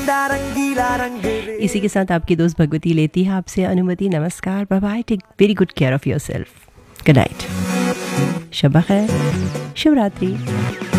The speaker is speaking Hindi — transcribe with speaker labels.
Speaker 1: इसी के साथ आपकी दोस्त भगवती लेती है आपसे अनुमति। नमस्कार, bye bye, take very good care of yourself, good night, शब बखैर, शुभ रात्रि।